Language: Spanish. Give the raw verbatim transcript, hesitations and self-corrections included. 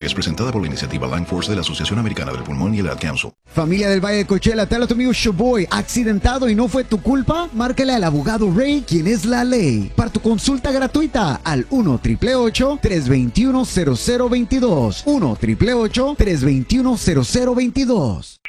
Es presentada por la iniciativa Lung Force de la Asociación Americana del Pulmón y el Ad Council. Familia del Valle de Coachella, te habla tu amigo Showboy. ¿Accidentado y no fue tu culpa? Márcale al abogado Ray, quien es la ley. Para tu consulta gratuita al uno, ocho ocho ocho, tres dos uno, cero cero dos dos. uno, ocho ocho ocho, tres dos uno, cero cero dos dos.